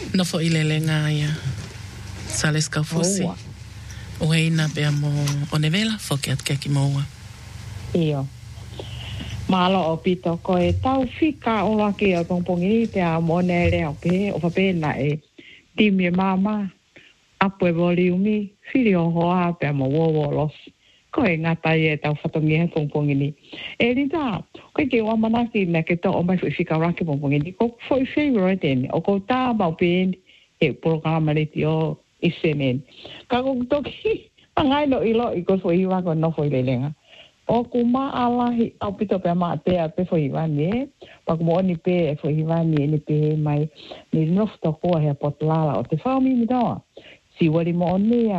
No fo ilele nga ia. Sales ka fosi. O heina pe mo o nevela fo ke atke ki moa. Iyo. Malo o pito ko e tau fika o laki o tongpongi te a mone leo pe o papena e timi mama apu e voliumi fili o hoa pe mo wowo los ko e ngata e tau whatongi he tongpongi ni e rita ko ke o manaki me ke to o mai fika raki tongpongi ni ko foi favorite en o ko ta mau pe e programa le tio isenen ka ko toki pangai no ilo i ko foi wa ko no foi lelenga o kuma alahi au pito pe ma te pe foi vani pa mo ni pe foi vani ni pe mai ni no sto ko he potlala o te fami mi do si wali mo ni